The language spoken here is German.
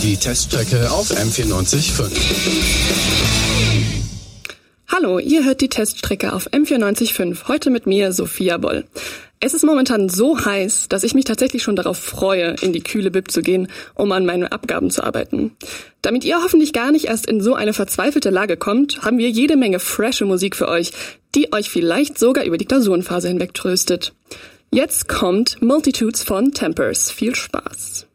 Die Teststrecke auf M94.5. Hallo, ihr hört die Teststrecke auf M94.5. Heute mit mir, Sophia Boll. Es ist momentan so heiß, dass ich mich tatsächlich schon darauf freue, in die kühle Bib zu gehen, um an meinen Abgaben zu arbeiten. Damit ihr hoffentlich gar nicht erst in so eine verzweifelte Lage kommt, haben wir jede Menge frische Musik für euch, die euch vielleicht sogar über die Klausurenphase hinweg tröstet. Jetzt kommt Multitudes von Tempers. Viel Spaß!